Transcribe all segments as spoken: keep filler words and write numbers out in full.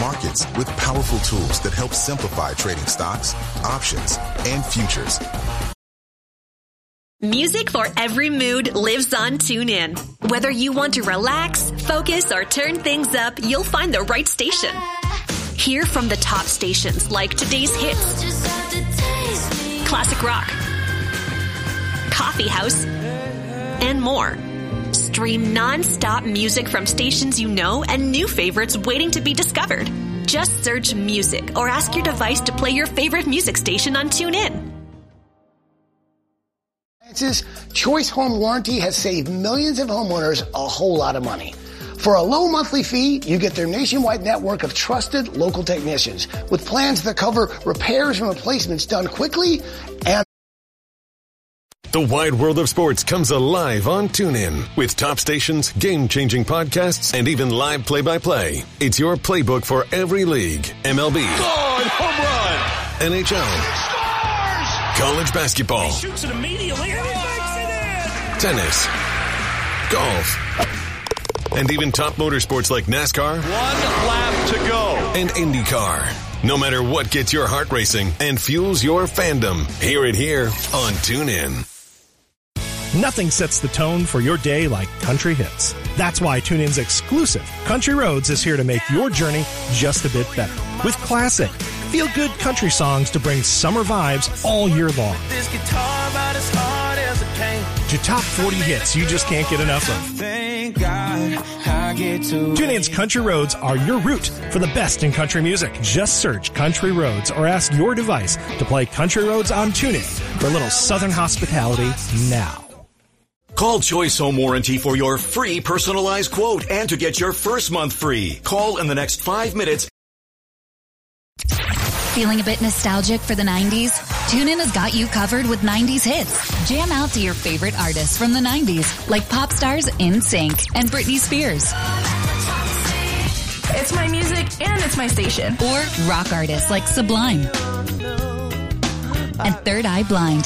markets with powerful tools that help simplify trading stocks, options, and futures. Music for every mood lives on TuneIn. Whether you want to relax, focus, or turn things up, you'll find the right station. Hear from the top stations like today's hits, classic rock, coffee house, and more. Stream non-stop music from stations you know and new favorites waiting to be discovered. Just search music or ask your device to play your favorite music station on TuneIn. Choice Home Warranty has saved millions of homeowners a whole lot of money. For a low monthly fee, you get their nationwide network of trusted local technicians with plans that cover repairs and replacements done quickly and The wide world of sports comes alive on TuneIn with top stations, game-changing podcasts, and even live play-by-play. It's your playbook for every league. M L B. Gone, home run. N H L. Scores! College basketball. He shoots it immediately and he makes it in! Tennis. Golf. And even top motorsports like NASCAR. One lap to go. And IndyCar. No matter what gets your heart racing and fuels your fandom, hear it here on TuneIn. Nothing sets the tone for your day like country hits. That's why TuneIn's exclusive Country Roads is here to make your journey just a bit better. With classic, feel-good country songs to bring summer vibes all year long. This guitar about as hard as it can. To top forty hits you just can't get enough of. Thank God I get to TuneIn's Country Roads are your route for the best in country music. Just search Country Roads or ask your device to play Country Roads on TuneIn for a little southern hospitality now. Call Choice Home Warranty for your free personalized quote and to get your first month free. Call in the next five minutes. Feeling a bit nostalgic for the nineties? TuneIn has got you covered with nineties hits. Jam out to your favorite artists from the nineties, like pop stars NSYNC and Britney Spears. It's my music and it's my station. Or rock artists like Sublime and Third Eye Blind.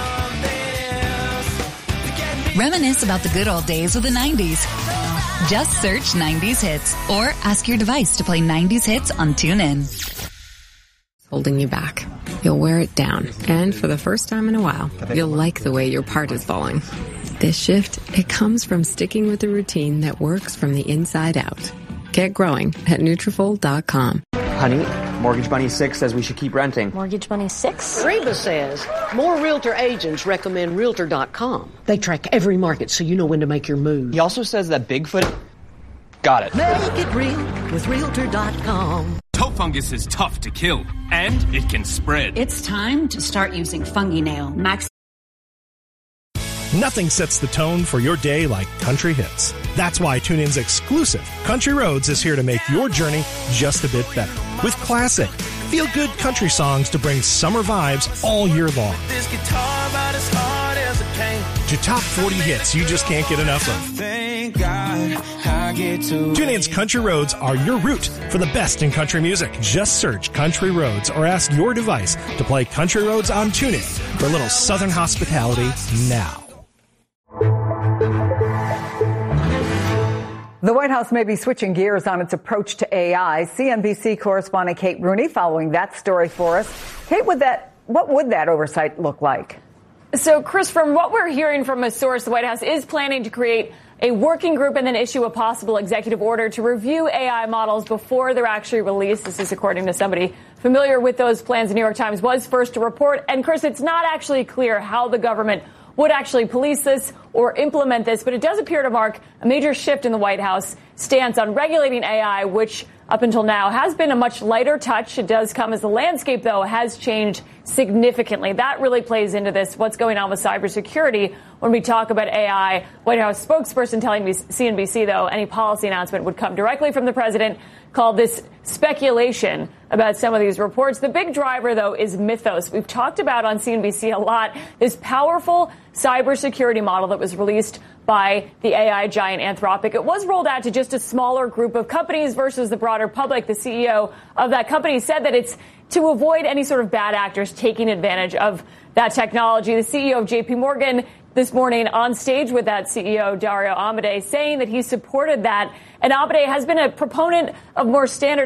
Reminisce about the good old days of the nineties. Just search nineties hits or ask your device to play nineties hits on TuneIn. Holding you back. You'll wear it down. And for the first time in a while, you'll like the way your part is falling. This shift, it comes from sticking with a routine that works from the inside out. Get growing at Nutrafol dot com. Honey, Mortgage Bunny six says we should keep renting. Mortgage Bunny six? Reba says more realtor agents recommend Realtor dot com. They track every market so you know when to make your move. He also says that Bigfoot... Got it. Make it real with Realtor dot com. Toe fungus is tough to kill, and it can spread. It's time to start using FungiNail. Max. Nothing sets the tone for your day like country hits. That's why TuneIn's exclusive Country Roads is here to make your journey just a bit better. With classic, feel-good country songs to bring summer vibes all year long. This guitar about as hard as it can. To top forty hits you just can't get enough of. Thank God I get to TuneIn's Country Roads are your route for the best in country music. Just search Country Roads or ask your device to play Country Roads on TuneIn for a little southern hospitality now. The White House may be switching gears on its approach to A I. C N B C correspondent Kate Rooney following that story for us. Kate, would that, what would that oversight look like? So, Chris, from what we're hearing from a source, the White House is planning to create a working group and then issue a possible executive order to review A I models before they're actually released. This is according to somebody familiar with those plans. The New York Times was first to report. And, Chris, it's not actually clear how the government would actually police this or implement this, but it does appear to mark a major shift in the White House stance on regulating A I, which up until now has been a much lighter touch. It does come as the landscape, though, has changed significantly. That really plays into this, what's going on with cybersecurity when we talk about A I. White House spokesperson telling C N B C, though, any policy announcement would come directly from the president, called this speculation about some of these reports. The big driver, though, is Mythos. We've talked about on C N B C a lot this powerful cybersecurity model that was released by the A I giant Anthropic. It was rolled out to just a smaller group of companies versus the broader public. The C E O of that company said that it's to avoid any sort of bad actors taking advantage of that technology. The C E O of J P Morgan this morning on stage with that C E O, Dario Amodei, saying that he supported that. And Amodei has been a proponent of more standard